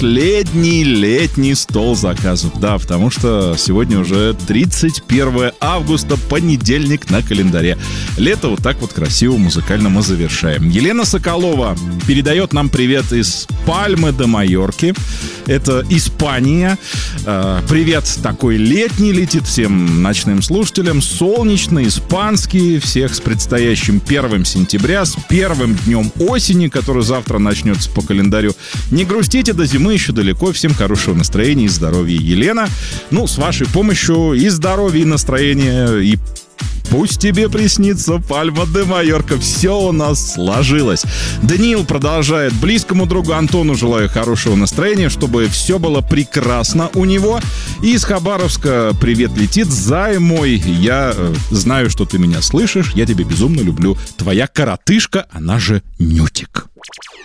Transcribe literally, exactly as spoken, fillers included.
последний летний стол заказов. Да, потому что сегодня уже тридцать первое августа, понедельник на календаре. Лето вот так вот красиво музыкально мы завершаем. Елена Соколова передает нам привет из Пальмы де Майорки. Это Испания. Привет такой летний летит всем ночным слушателям. Солнечный, испанский. Всех с предстоящим первым сентября, с первым днем осени, который завтра начнется по календарю. Не грустите, до зимы еще далеко. Всем хорошего настроения и здоровья, Елена. Ну, с вашей помощью и здоровья, и настроения, и пусть тебе приснится Пальма де Майорка. Все у нас сложилось. Даниил продолжает. Близкому другу Антону желаю хорошего настроения, чтобы все было прекрасно у него. И из Хабаровска привет летит. Зай мой, я э, знаю, что ты меня слышишь. Я тебя безумно люблю. Твоя коротышка, она же Нютик.